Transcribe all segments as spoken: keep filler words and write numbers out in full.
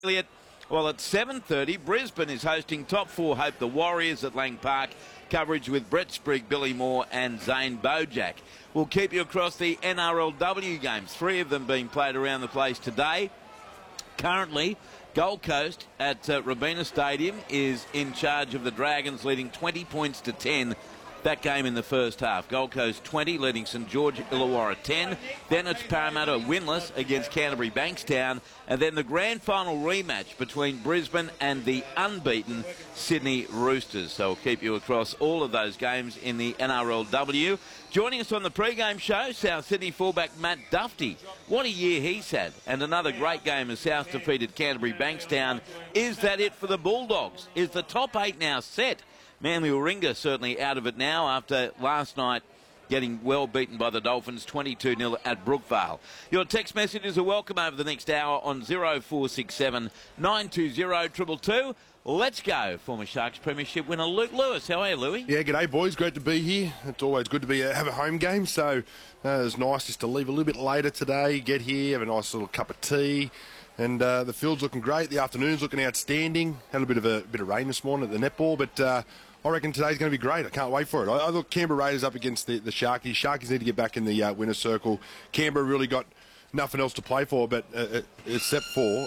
Elliot. Well, at seven thirty, Brisbane is hosting top four hope the Warriors at Lang Park. Coverage with Brett Sprigg, Billy Moore and Zane Bojack. We'll keep you across the N R L W games, three of them being played around the place today. Currently, Gold Coast at uh, Robina Stadium is in charge of the Dragons, leading twenty points to ten. That game in the first half. Gold Coast twenty, leading St George Illawarra ten. Then it's Parramatta winless against Canterbury Bankstown. And then the grand final rematch between Brisbane and the unbeaten Sydney Roosters. So we'll keep you across all of those games in the N R L W. Joining us on the pre-game show, South Sydney fullback Matt Dufty. What a year he's had. And another great game as South defeated Canterbury Bankstown. Is that it for the Bulldogs? Is the top eight now set? Manly Warringah certainly out of it now after last night getting well beaten by the Dolphins twenty-two nil at Brookvale. Your text messages are welcome over the next hour on oh four six seven, nine two zero, two two two. Let's go. Former Sharks Premiership winner Luke Lewis. How are you, Louis? Yeah, g'day, boys. Great to be here. It's always good to be uh, have a home game, so uh, it's nice just to leave a little bit later today, get here, have a nice little cup of tea. And uh, the field's looking great. The afternoon's looking outstanding. Had a bit of a bit of rain this morning at the netball, but uh, I reckon today's going to be great. I can't wait for it. I, I look Canberra Raiders up against the, the Sharkies. Sharkies need to get back in the uh, winner's circle. Canberra really got nothing else to play for, but uh, except for,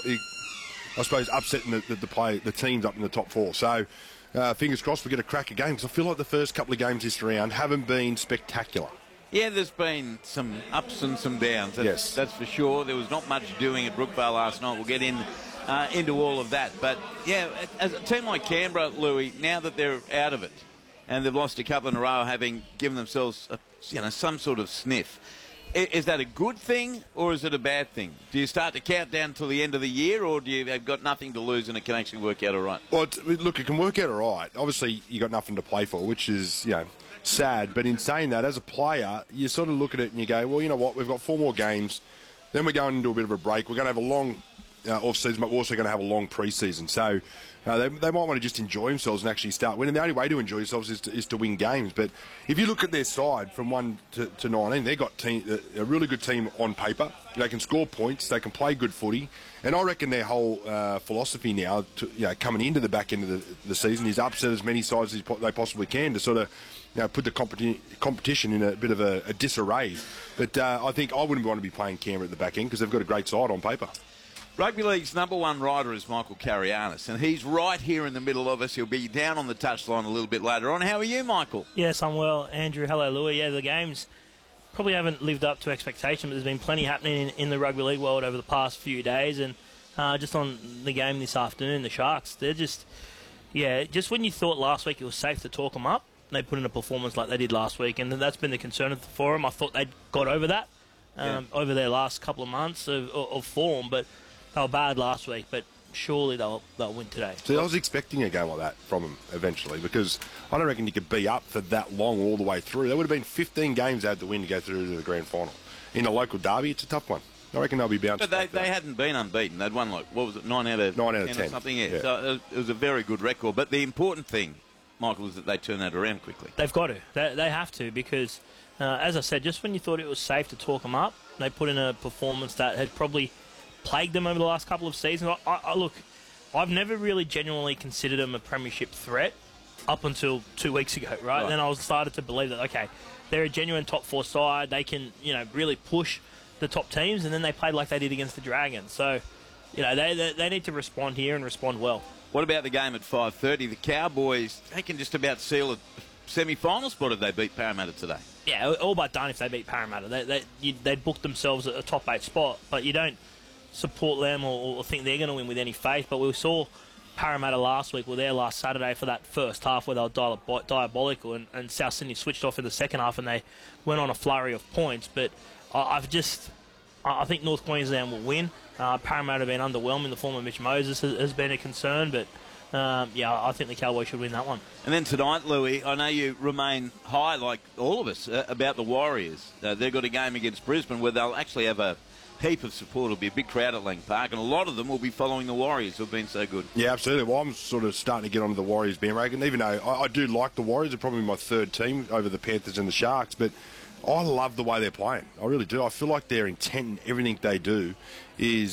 I suppose, upsetting the, the, the, play, the teams up in the top four. So uh, fingers crossed we get a crack at games. I feel like the first couple of games this round haven't been spectacular. Yeah, there's been some ups and some downs. That's, yes. That's for sure. There was not much doing at Brookvale last night. We'll get in uh, into all of that. But, yeah, as a team like Canberra, Louis, now that they're out of it and they've lost a couple in a row, having given themselves a, you know, some sort of sniff, is, is that a good thing or is it a bad thing? Do you start to count down till the end of the year, or do you have got nothing to lose and it can actually work out all right? Well, look, it can work out all right. Obviously, you got nothing to play for, which is, you know, sad, but in saying that, as a player, you sort of look at it and you go, well, you know what, we've got four more games, then we're going into a bit of a break, we're going to have a long uh, off-season, but we're also going to have a long pre-season, so uh, they, they might want to just enjoy themselves and actually start winning. The only way to enjoy yourselves is to, is to win games, but if you look at their side from one to, to nineteen, they've got team, a really good team on paper. They can score points, they can play good footy, and I reckon their whole uh, philosophy now, to, you know, coming into the back end of the, the season, is upset as many sides as they possibly can to sort of, you know, put the competi competition in a bit of a, a disarray. But uh, I think I wouldn't want to be playing Canberra at the back end because they've got a great side on paper. Rugby League's number one rider is Michael Carianis, and he's right here in the middle of us. He'll be down on the touchline a little bit later on. How are you, Michael? Yes, I'm well. Andrew, hello, Louis. Yeah, the games probably haven't lived up to expectation, but there's been plenty happening in, in the rugby league world over the past few days, and uh, just on the game this afternoon, the Sharks, they're just, yeah, just when you thought last week it was safe to talk them up, they put in a performance like they did last week, and that's been the concern for them. I thought they'd got over that um, yeah. over their last couple of months of, of form, but they were bad last week, but surely they'll they'll win today. See, I was expecting a game like that from them eventually, because I don't reckon you could be up for that long all the way through. There would have been fifteen games they had to win to go through to the grand final. In a local derby, it's a tough one. I reckon they'll be bounced. But they, they hadn't been unbeaten. They'd won, like, what was it, nine out of nine out of ten, ten or something. Yeah. yeah. So it was a very good record. But the important thing, Michael, is that they turn that around quickly. They've got to. They, they have to, because, uh, as I said, just when you thought it was safe to talk them up, they put in a performance that had probably plagued them over the last couple of seasons. I, I, I look, I've never really genuinely considered them a premiership threat up until two weeks ago, right? right. Then I was started to believe that, okay, they're a genuine top four side. They can, you know, really push the top teams, and then they played like they did against the Dragons. So, you know, they, they, they need to respond here and respond well. What about the game at five thirty? The Cowboys, they can just about seal a semi-final spot if they beat Parramatta today. Yeah, all but done if they beat Parramatta. They, they, you, they'd book themselves a top eight spot, but you don't support them or, or think they're going to win with any faith. But we saw Parramatta last week, were there last Saturday for that first half where they were diabolical, and, and South Sydney switched off in the second half and they went on a flurry of points. But I, I've just, I think North Queensland will win. Uh, Parramatta have been underwhelming. The form of Mitch Moses has, has been a concern, but um, yeah, I think the Cowboys should win that one. And then tonight, Louis, I know you remain high, like all of us, uh, about the Warriors. Uh, they've got a game against Brisbane where they'll actually have a heap of support. It'll be a big crowd at Lang Park, and a lot of them will be following the Warriors, who've been so good. Yeah, absolutely. Well, I'm sort of starting to get onto the Warriors bandwagon, even though I, I do like the Warriors. They're probably my third team over the Panthers and the Sharks, but I love the way they're playing. I really do. I feel like their intent in everything they do is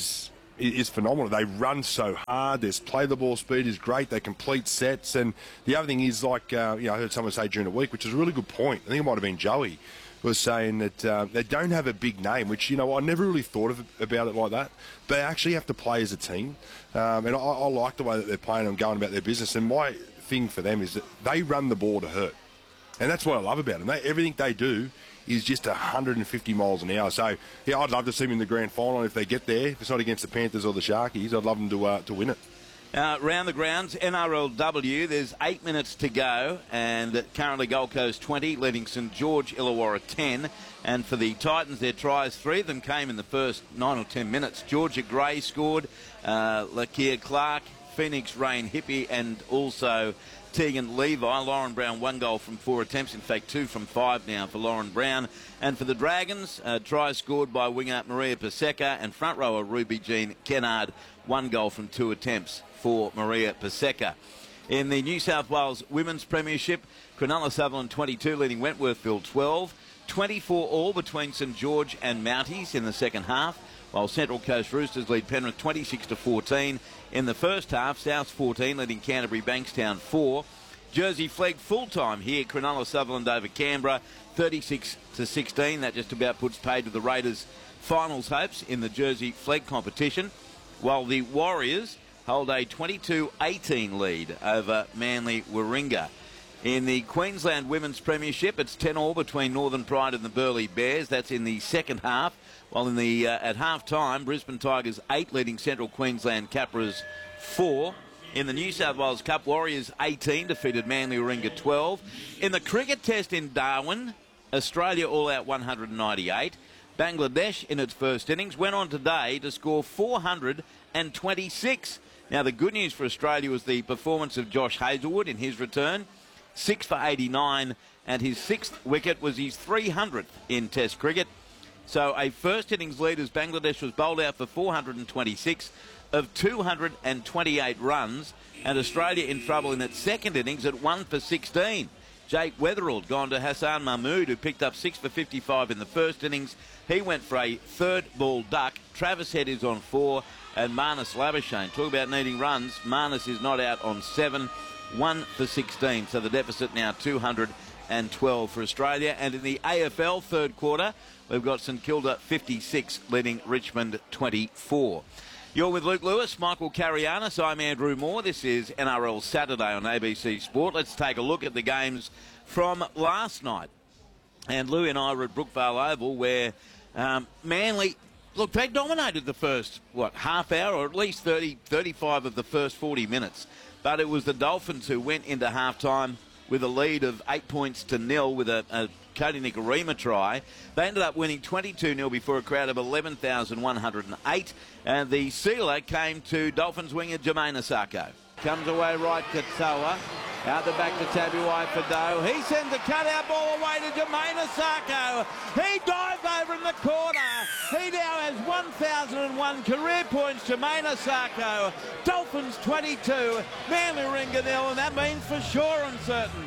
is phenomenal. They run so hard. Their play the ball speed is great. They complete sets. And the other thing is, like, uh, you know, I heard someone say during the week, which is a really good point. I think it might have been Joey, was saying that uh, they don't have a big name, which, you know, I never really thought of about it like that. They actually have to play as a team. Um, and I, I like the way that they're playing and going about their business. And my thing for them is that they run the ball to hurt. And that's what I love about them. They, everything they do is just one hundred fifty miles an hour. So, yeah, I'd love to see them in the grand final if they get there. If it's not against the Panthers or the Sharkies, I'd love them to uh, to win it. Uh, round the grounds, N R L W, there's eight minutes to go, and currently Gold Coast twenty, leading St George Illawarra ten. And for the Titans, their tries, three of them came in the first nine or ten minutes. Georgia Gray scored, uh, Lakia Clark, Phoenix Rain Hippie, and also Tegan Levi. Lauren Brown, one goal from four attempts. In fact, two from five now for Lauren Brown. And for the Dragons, uh, try scored by winger Maria Paseka and front rower Ruby Jean Kennard. One goal from two attempts for Maria Paseka. In the New South Wales Women's Premiership, Cronulla Sutherland twenty-two, leading Wentworthville twelve. twenty-four all between St George and Mounties in the second half, while Central Coast Roosters lead Penrith twenty-six to fourteen. In the first half, South fourteen, leading Canterbury Bankstown four. Jersey Flegg full-time here, Cronulla Sutherland over Canberra, thirty-six to sixteen. That just about puts paid to the Raiders' finals hopes in the Jersey Flegg competition, while the Warriors hold a twenty-two eighteen lead over Manly Warringah. In the Queensland Women's Premiership, it's ten all between Northern Pride and the Burleigh Bears. That's in the second half. While in the uh, at half-time, Brisbane Tigers eight, leading Central Queensland Capras four. In the New South Wales Cup, Warriors eighteen defeated Manly Warringah twelve. In the cricket test in Darwin, Australia all out one hundred ninety-eight. Bangladesh in its first innings went on today to score four hundred twenty-six. Now, the good news for Australia was the performance of Josh Hazlewood in his return. six for eighty-nine, and his sixth wicket was his three hundredth in Test cricket. So a first innings lead as Bangladesh was bowled out for four hundred twenty-six of two hundred twenty-eight runs, and Australia in trouble in its second innings at one for sixteen. Jake Weatherald gone to Hassan Mahmood, who picked up six for fifty-five in the first innings. He went for a third ball duck. Travis Head is on four, and Marnus Labuschagne. Talk about needing runs. Marnus is not out on seven, one for sixteen. So the deficit now two hundred twelve for Australia. And in the A F L third quarter, we've got St Kilda fifty-six, leading Richmond twenty-four. You're with Luke Lewis, Michael Carianis. I'm Andrew Moore. This is N R L Saturday on A B C Sport. Let's take a look at the games from last night. And Louie and I were at Brookvale Oval, where um, Manly, look, they dominated the first, what, half hour, or at least thirty, thirty-five of the first forty minutes. But it was the Dolphins who went into halftime with a lead of eight points to nil with a, a Cody Nikorima try. They ended up winning twenty-two nil before a crowd of eleven thousand one hundred eight. And the sealer came to Dolphins winger Jermaine Asako. Comes away right to Toa. Out the back to Tabuai Fado. He sends a cutout ball away to Jermaine Asako. He dives over in the corner. He now has one thousand one career points, Jermaine Asako. Dolphins twenty-two, Manly Warringah nil, and that means for sure and certain.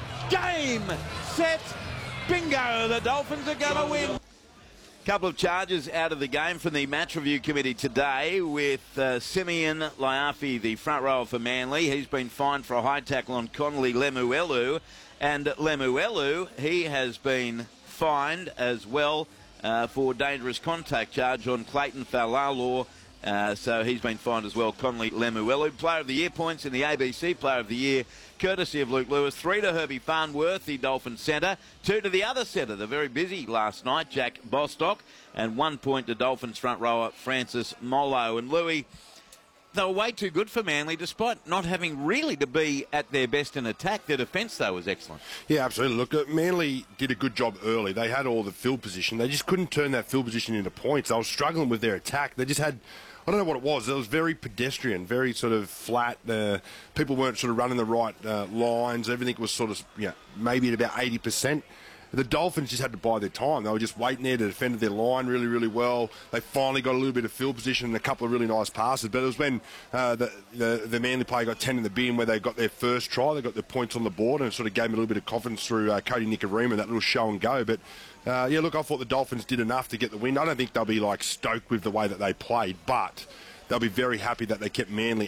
Game, set, bingo. The Dolphins are going to win. Couple of charges out of the game from the match review committee today with uh, Simeon Liafi, the front rower for Manly. He's been fined for a high tackle on Connolly Lemuelu. And Lemuelu, he has been fined as well uh, for dangerous contact charge on Clayton Falalau. Uh, so he's been fined as well. Connolly Lemuelu, Player of the Year points in the A B C Player of the Year, courtesy of Luke Lewis. Three to Herbie Farnworth, the Dolphins centre. Two to the other centre, the very busy last night, Jack Bostock. And one point to Dolphins front rower Francis Mollo. And Louis, they were way too good for Manly, despite not having really to be at their best in attack. Their defence, though, was excellent. Yeah, absolutely. Look, Manly did a good job early. They had all the field position. They just couldn't turn that field position into points. They were struggling with their attack. They just had... I don't know what it was. It was very pedestrian, very sort of flat. Uh, people weren't sort of running the right uh, lines. Everything was sort of, you know, maybe at about eighty percent. The Dolphins just had to buy their time. They were just waiting there to defend their line really, really well. They finally got a little bit of field position and a couple of really nice passes. But it was when uh, the, the the Manly player got ten in the bin where they got their first try. They got their points on the board, and it sort of gave them a little bit of confidence through uh, Cody Nikorima, that little show and go. But Uh, yeah, look, I thought the Dolphins did enough to get the win. I don't think they'll be, like, stoked with the way that they played, but they'll be very happy that they kept Manly